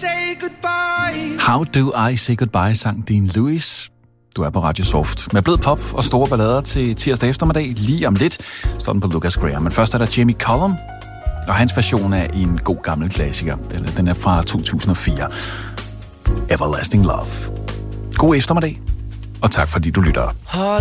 say goodbye? How Do I Say Goodbye, sang Dean Lewis. Du er på Radio Soft. Med blød pop og store ballader til tirsdag eftermiddag. Lige om lidt står den på Lucas Graham. Men først er der Jamie Cullum, og hans version er en god gammel klassiker. Den er fra 2004. Everlasting Love. God eftermiddag, og tak fordi du lytter.